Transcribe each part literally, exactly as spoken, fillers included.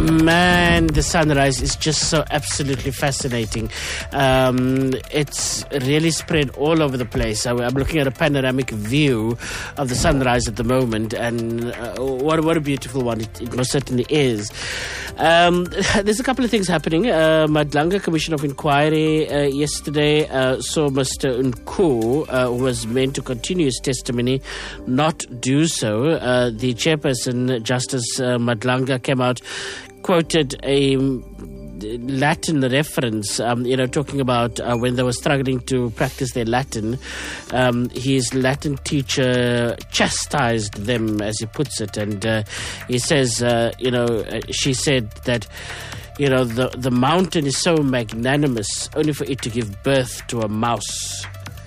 Man, the sunrise is just so absolutely fascinating. Um, it's really spread all over the place. I'm looking at a panoramic view of the sunrise at the moment, and uh, what, what a beautiful one it, it most certainly is. Um, there's a couple of things happening. Uh, Madlanga Commission of Inquiry uh, yesterday uh, saw Mister Nku, uh, who was meant to continue his testimony, not do so. Uh, the chairperson, Justice uh, Madlanga, came out, quoted a Latin reference, um, you know, talking about uh, when they were struggling to practice their Latin. Um, his Latin teacher chastised them, as he puts it, and uh, he says, uh, you know, uh, she said that, you know, the, the mountain is so magnanimous only for it to give birth to a mouse.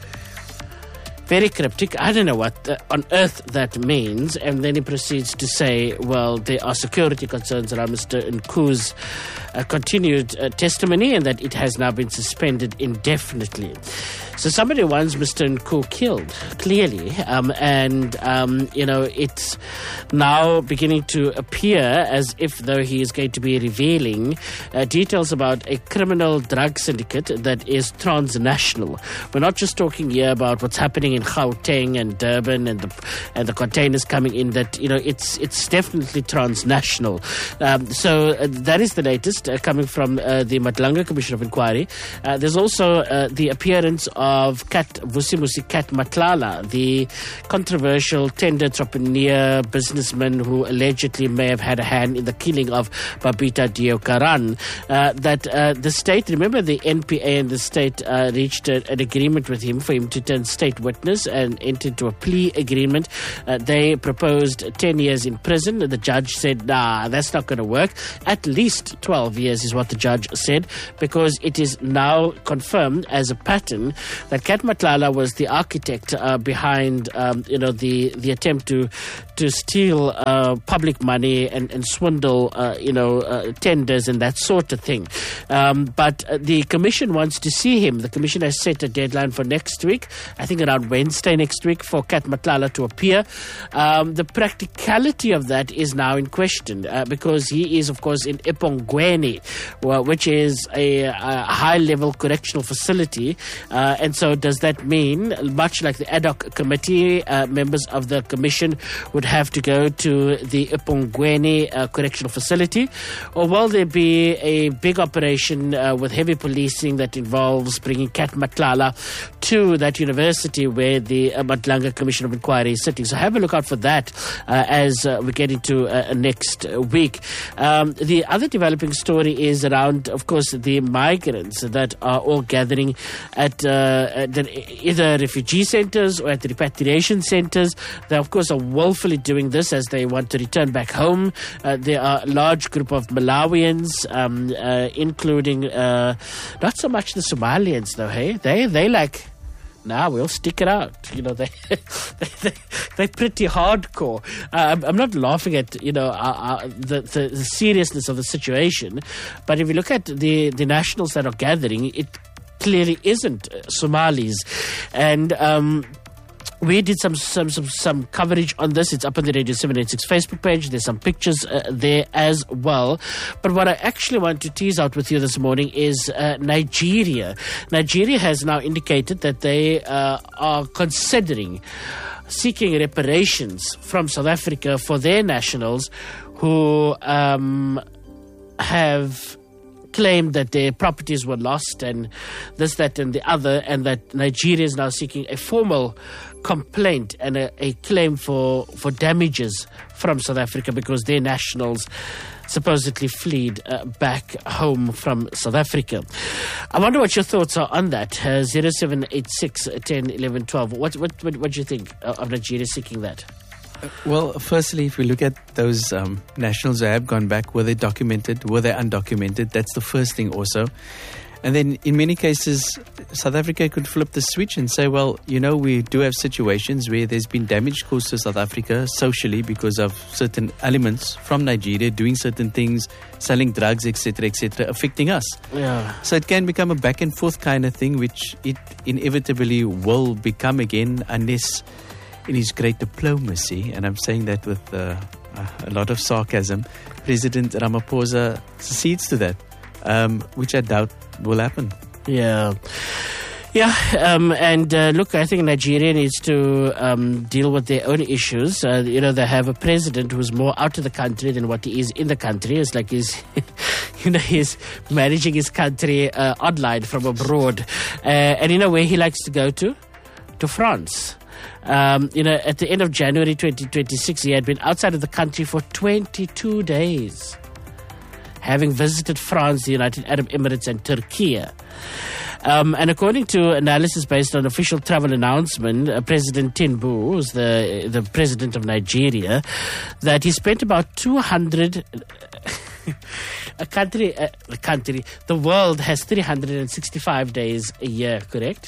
Very cryptic. I don't know what uh, on earth that means. And then he proceeds to say, well, there are security concerns around Mister Nku's uh, continued uh, testimony, and that it has now been suspended indefinitely. So somebody wants Mister Nku killed, clearly. Um, and, um, you know, it's now beginning to appear as if though he is going to be revealing uh, details about a criminal drug syndicate that is transnational. We're not just talking here about what's happening in Gauteng and Durban and the and the containers coming in. That, you know, it's it's definitely transnational. Um, so uh, that is the latest uh, coming from uh, the Madlanga Commission of Inquiry. Uh, there's also uh, the appearance of Kat Vusimusi Kat Matlala, the controversial tender entrepreneur businessman who allegedly may have had a hand in the killing of Babita Deokaran. Uh, that uh, the state, remember the N P A and the state uh, reached a, an agreement with him for him to turn state witness and entered into a plea agreement. Uh, they proposed ten years in prison. The judge said, nah, that's not going to work. At least twelve years is what the judge said, because it is now confirmed as a pattern that Kat Matlala was the architect uh, behind, um, you know, the, the attempt to to steal uh, public money and, and swindle, uh, you know, uh, tenders and that sort of thing. Um, but uh, the commission wants to see him. The commission has set a deadline for next week, I think around Wednesday next week, for Kat Matlala to appear. Um, the practicality of that is now in question uh, because he is, of course, in ePhongweni, well, which is a, a high-level correctional facility. Uh, and so does that mean, much like the ad hoc committee, uh, members of the commission would have to go to the ePhongweni uh, correctional facility? Or will there be a big operation uh, with heavy policing that involves bringing Kat Matlala to that university where the uh, Madlanga Commission of Inquiry is sitting? So have a look out for that uh, as uh, we get into uh, next week. Um, the other developing story is around, of course, the migrants that are all gathering at, uh, at the, either refugee centers or at the repatriation centers. They, of course, are willfully doing this as they want to return back home. Uh, there are a large group of Malawians, um, uh, including uh, not so much the Somalians, though, hey? They, they like... Nah, we'll stick it out. You know, they, they, they, they're pretty hardcore. Uh, I'm, I'm not laughing at, you know, uh, uh, the, the, the seriousness of the situation. But if you look at the, the nationals that are gathering, it clearly isn't Somalis. And... Um, We did some, some some some coverage on this. It's up on the Radio seven eighty-six Facebook page. There's some pictures uh, there as well. But what I actually want to tease out with you this morning is uh, Nigeria. Nigeria has now indicated that they uh, are considering seeking reparations from South Africa for their nationals who um, have... claimed that their properties were lost and this, that, and the other, and that Nigeria is now seeking a formal complaint and a, a claim for, for damages from South Africa because their nationals supposedly fled uh, back home from South Africa. I wonder what your thoughts are on that. Uh, zero seven eight six, ten, eleven, twelve. What, what, what, what do you think of Nigeria seeking that? Well, firstly, if we look at those um, nationals who have gone back, were they documented, were they undocumented? That's the first thing also. And then in many cases, South Africa could flip the switch and say, well, you know, we do have situations where there's been damage caused to South Africa socially because of certain elements from Nigeria doing certain things, selling drugs, et cetera, et cetera, affecting us. Yeah. So it can become a back and forth kind of thing, which it inevitably will become again unless... in his great diplomacy, and I'm saying that with uh, uh, a lot of sarcasm, President Ramaphosa secedes to that, um, which I doubt will happen. Yeah. Yeah, um, and uh, look, I think Nigeria needs to um, deal with their own issues. Uh, you know, they have a president who's more out of the country than what he is in the country. It's like he's, you know, he's managing his country uh, online from abroad. Uh, and you know where he likes to go to? To France. Um, you know, at the end of January twenty twenty-six, he had been outside of the country for twenty-two days, having visited France, the United Arab Emirates, and Turkey. Um, and according to analysis based on official travel announcement, uh, President Tinubu, who's the the president of Nigeria, that he spent about two hundred. a country, uh, a country. The world has three hundred sixty-five days a year, correct?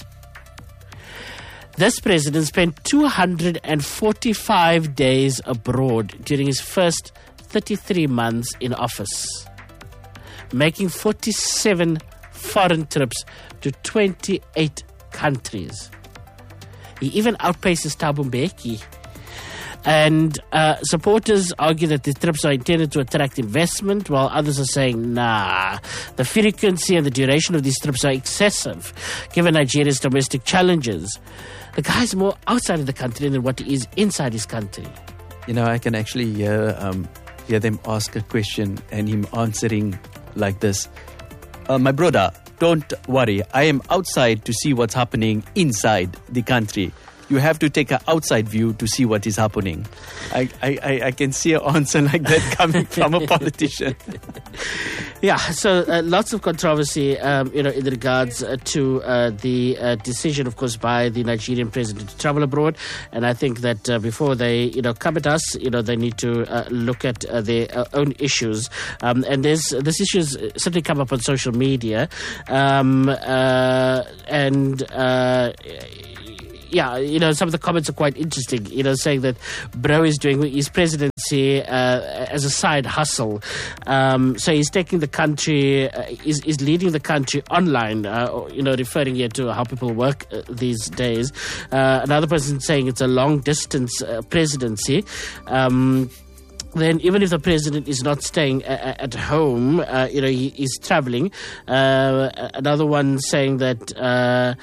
This president spent two hundred forty-five days abroad during his first thirty-three months in office, making forty-seven foreign trips to twenty-eight countries. He even outpaces Thabo Mbeki. And uh, supporters argue that the trips are intended to attract investment, while others are saying, nah, the frequency and the duration of these trips are excessive, given Nigeria's domestic challenges. The guy's more outside of the country than what he is inside his country. You know, I can actually hear, um, hear them ask a question and him answering like this. Uh, my brother, don't worry. I am outside to see what's happening inside the country. You have to take an outside view to see what is happening. I, I, I can see an answer like that coming from a politician. Yeah, so uh, lots of controversy, um, you know, in regards uh, to uh, the uh, decision, of course, by the Nigerian president to travel abroad. And I think that uh, before they, you know, come at us, you know, they need to uh, look at uh, their uh, own issues. Um, and there's this issues certainly come up on social media, um, uh, and. Uh, Yeah, you know, some of the comments are quite interesting, you know, saying that Bro is doing his presidency uh, as a side hustle. Um, so he's taking the country, uh, is, is leading the country online, uh, you know, referring here to how people work uh, these days. Uh, another person saying it's a long-distance uh, presidency. Um Then, even if the president is not staying a- at home, uh, you know, he is traveling. Uh, another one saying that uh,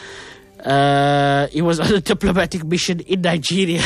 uh, he was on a diplomatic mission in Nigeria,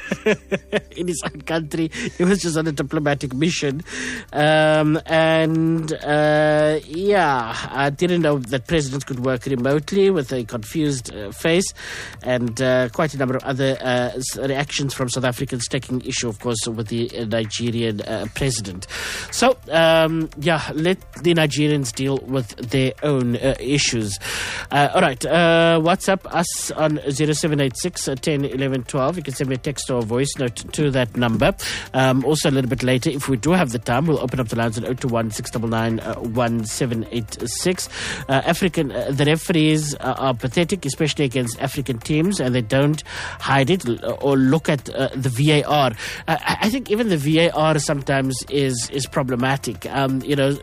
in his own country. He was just on a diplomatic mission. Um, and, uh, yeah, I didn't know that presidents could work remotely with a confused uh, face, and uh, quite a number of other uh, reactions from South Africans taking issue, of course, with the uh, Nigerian uh, president. So, um, yeah, let the Nigerians deal with their own uh, issues. Uh, all right, uh, WhatsApp us on zero seven eight six, one zero, one one, one two. You can send me a text or a voice note to that number. Um, also, a little bit later, if we do have the time, we'll open up the lines at zero two one, six nine nine, one seven eight six. Uh, African, uh, the referees uh, are pathetic, especially against African teams, and they don't hide it or look at uh, the V A R. Uh, I think even the V A R sometimes is is problematic. Um, you know,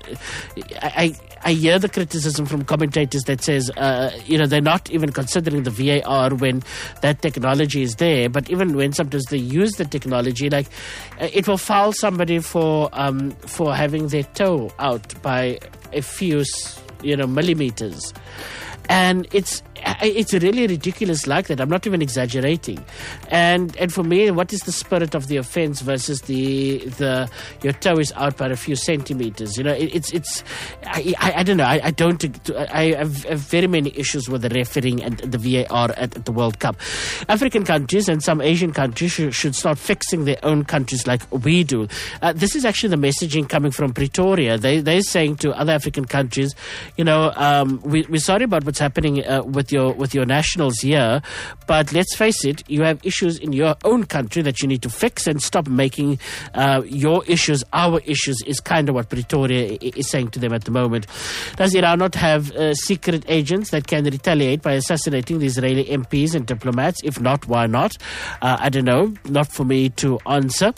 I, I hear the criticism from commentators that says, uh, you know, they're not even considering the V A R when that technology is there. But even when sometimes they use the technology, like uh, it will foul somebody for um, for having their toe out by a few, you know, millimeters. And it's it's really ridiculous like that. I'm not even exaggerating. And and for me, what is the spirit of the offence versus the the your toe is out by a few centimeters? You know, it, it's it's I, I, I don't know. I, I don't. I have, have very many issues with the refereeing and the V A R at, at the World Cup. African countries and some Asian countries should, should start fixing their own countries like we do. Uh, this is actually the messaging coming from Pretoria. They they're saying to other African countries, you know, um, we, we're sorry about what's happening uh, with your with your nationals here, but let's face it, you have issues in your own country that you need to fix, and stop making uh, your issues our issues is kind of what Pretoria is saying to them at the moment. Does Iran not have uh, secret agents that can retaliate by assassinating the Israeli M Ps and diplomats? If not, why not? Uh, I don't know. Not for me to answer.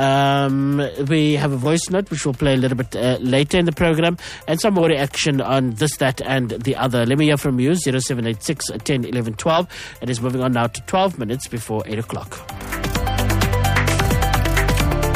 Um, we have a voice note which we'll play a little bit uh, later in the program, and some more reaction on this, that, and the other. Let me hear from you. zero seven eight six, one zero, one one, one two. It is moving on now to twelve minutes before eight o'clock.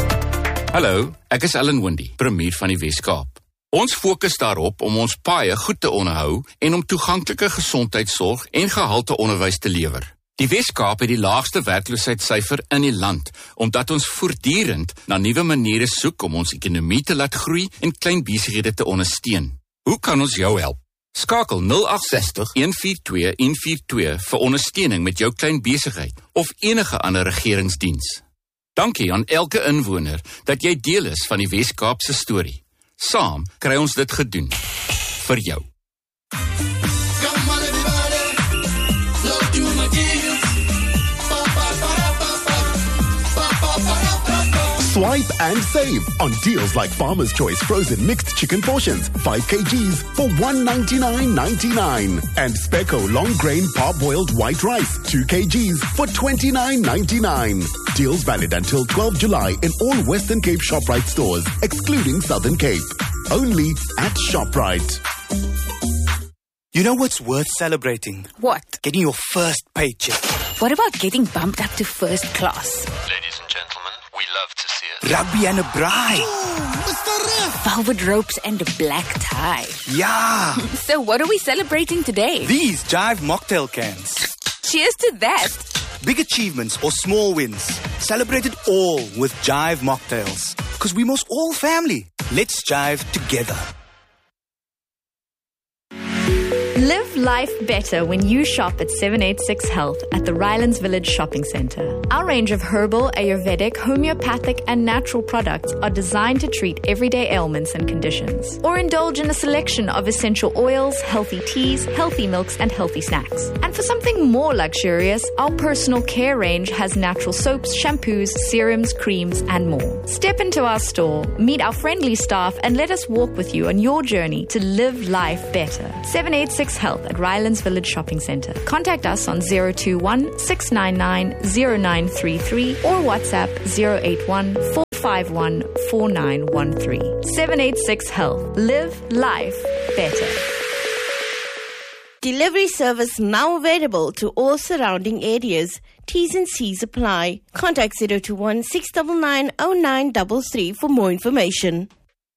Hallo, ek is Ellen Windy, premier van die Wes-Kaap. Ons fokus daarop om ons paaie goed te onderhou en om toeganklike gesondheidsorg en gehalte onderwys te lewer. Die Wes-Kaap het die laagste werkloosheidssyfer in die land, omdat ons voortdurend na nuwe maniere soek om ons ekonomie te laat groei en klein besighede te ondersteun. Hoe kan ons jou help? Skakel nul agt ses nul, een vier twee, een vier twee vir ondersteuning met jou klein besigheid of enige ander regeringsdiens. Dankie aan elke inwoner dat jy deel is van die Wes-Kaap se storie. Saam kry ons dit gedoen. Vir jou. Swipe and save on deals like Farmer's Choice frozen mixed chicken portions, five kilograms for one ninety-nine ninety-nine. And Speco long grain parboiled white rice, two kilograms for twenty-nine ninety-nine. Deals valid until twelfth of July in all Western Cape ShopRite stores, excluding Southern Cape. Only at ShopRite. You know what's worth celebrating? What? Getting your first paycheck. What about getting bumped up to first class? Ladies and gentlemen, we love to see it. Rugby and a braai. Ooh, Mister Ref. Velvet ropes and a black tie. Yeah. So what are we celebrating today? These Jive mocktail cans. Cheers to that. Big achievements or small wins. Celebrate it all with Jive mocktails. Because we must all family. Let's jive together. Live life better when you shop at seven eighty-six Health at the Rylands Village Shopping Centre. Our range of herbal, Ayurvedic, homeopathic and natural products are designed to treat everyday ailments and conditions. Or indulge in a selection of essential oils, healthy teas, healthy milks and healthy snacks. And for something more luxurious, our personal care range has natural soaps, shampoos, serums, creams and more. Step into our store, meet our friendly staff and let us walk with you on your journey to live life better. seven eighty-six Health at Rylands Village Shopping Centre. Contact us on zero two one, six nine nine, zero nine three three or WhatsApp zero eight one, four five one, four nine one three. seven eighty-six Health. Live life better. Delivery service now available to all surrounding areas. T's and C's apply. Contact zero two one, six nine nine, zero nine three three for more information.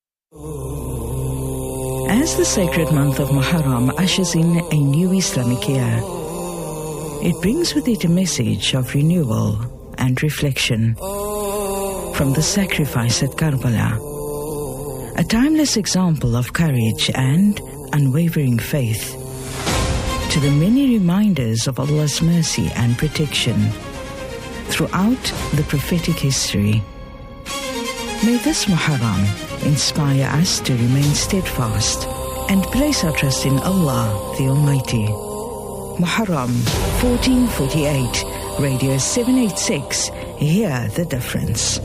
As the sacred month of Muharram ushers in a new Islamic year, it brings with it a message of renewal and reflection. From the sacrifice at Karbala, a timeless example of courage and unwavering faith, to the many reminders of Allah's mercy and protection throughout the prophetic history. May this Muharram inspire us to remain steadfast and place our trust in Allah, the Almighty. Muharram fourteen forty-eight, Radio seven eighty-six, hear the difference.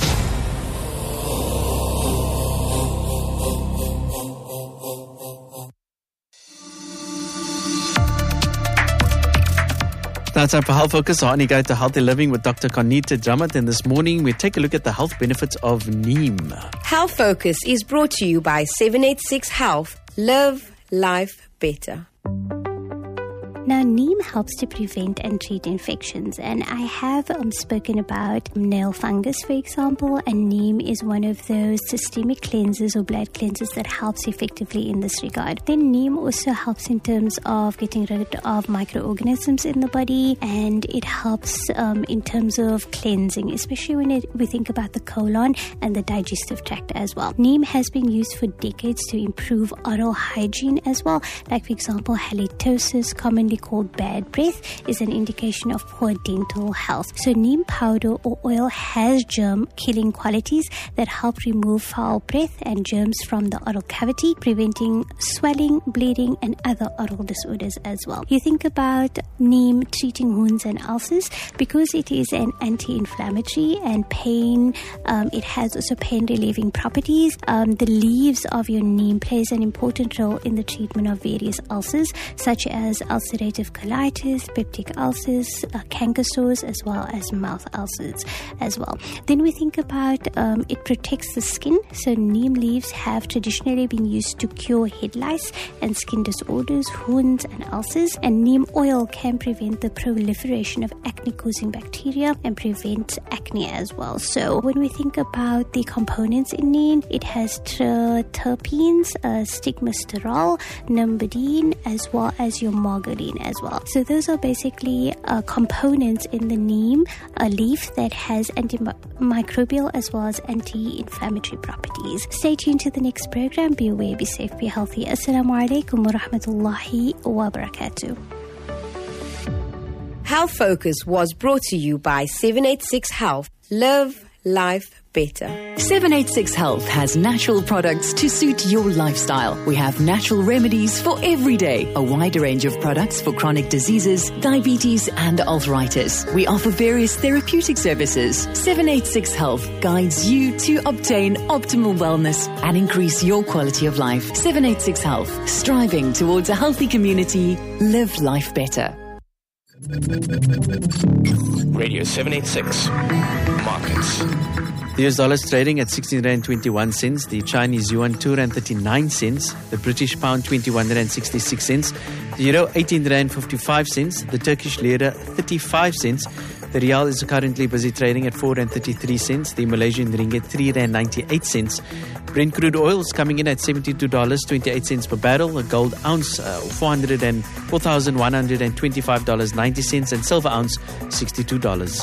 Now time for Health Focus on Guide to Healthy Living with Doctor Conita Jamat. And this morning we take a look at the health benefits of neem. Health Focus is brought to you by seven eighty-six Health. Live life better. Now, neem helps to prevent and treat infections, and I have um, spoken about nail fungus, for example, and neem is one of those systemic cleansers or blood cleansers that helps effectively in this regard. Then neem also helps in terms of getting rid of microorganisms in the body, and it helps um, in terms of cleansing, especially when it, we think about the colon and the digestive tract as well. Neem has been used for decades to improve oral hygiene as well. Like, for example, halitosis, commonly called bad breath, is an indication of poor dental health. So neem powder or oil has germ-killing qualities that help remove foul breath and germs from the oral cavity, preventing swelling, bleeding, and other oral disorders as well. You think about neem treating wounds and ulcers because it is an anti-inflammatory and pain. Um, it has also pain-relieving properties. Um, the leaves of your neem plays an important role in the treatment of various ulcers, such as ulcerative ulcerative colitis, peptic ulcers, uh, canker sores, as well as mouth ulcers as well. Then we think about um, it protects the skin. So neem leaves have traditionally been used to cure head lice and skin disorders, wounds and ulcers. And neem oil can prevent the proliferation of acne-causing bacteria and prevent acne as well. So when we think about the components in neem, it has ter- terpenes, uh, stigmasterol, nimbidine, as well as your margaline as well. So those are basically uh, components in the neem a leaf that has antimicrobial as well as anti-inflammatory properties. Stay tuned to the next program. Be aware, be safe, be healthy. Assalamu alaikum wa rahmatullahi wa barakatuh. Health Focus was brought to you by seven eighty-six Health. Live life better. seven eighty-six Health has natural products to suit your lifestyle. We have natural remedies for every day, a wide range of products for chronic diseases, diabetes and arthritis. We offer various therapeutic services. seven eighty-six Health guides you to obtain optimal wellness and increase your quality of life. seven eighty-six Health, striving towards a healthy community. Live life better. Radio seven eighty-six Markets. The U S dollar is trading at sixteen rand twenty-one cents. The Chinese yuan two rand thirty-nine cents. The British pound twenty-one rand sixty-six cents. The euro eighteen rand fifty-five cents. The Turkish lira thirty-five cents. The rial is currently busy trading at four rand thirty-three cents. The Malaysian ringgit three rand ninety-eight cents. Brent crude oil is coming in at seventy-two dollars and twenty-eight cents per barrel. A gold ounce uh, four thousand one hundred twenty-five dollars and ninety cents, and silver ounce sixty-two dollars.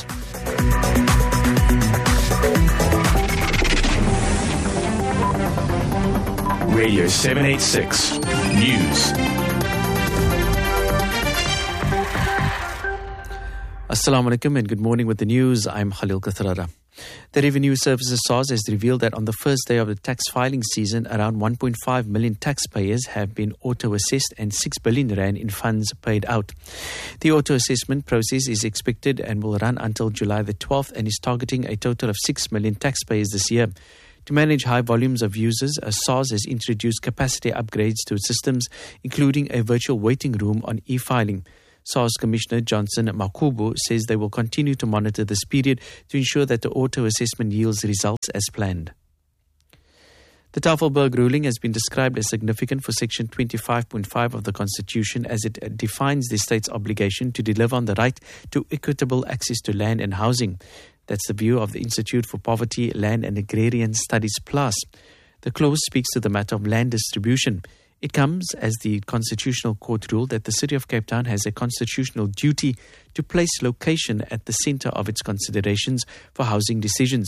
Radio seven eighty-six News. Assalamu alaikum and good morning with the news. I'm Khalil Kathrara. The Revenue Services S A R S has revealed that on the first day of the tax filing season, around one point five million taxpayers have been auto-assessed and six billion rand in funds paid out. The auto-assessment process is expected and will run until July the twelfth and is targeting a total of six million taxpayers this year. To manage high volumes of users, S A R S has introduced capacity upgrades to its systems, including a virtual waiting room on e-filing. S A R S Commissioner Johnson Makubu says they will continue to monitor this period to ensure that the auto-assessment yields results as planned. The Tafelberg ruling has been described as significant for Section twenty-five point five of the Constitution, as it defines the state's obligation to deliver on the right to equitable access to land and housing. That's the view of the Institute for Poverty, Land and Agrarian Studies Plus. The clause speaks to the matter of land distribution. It comes as the Constitutional Court ruled that the City of Cape Town has a constitutional duty to place location at the centre of its considerations for housing decisions.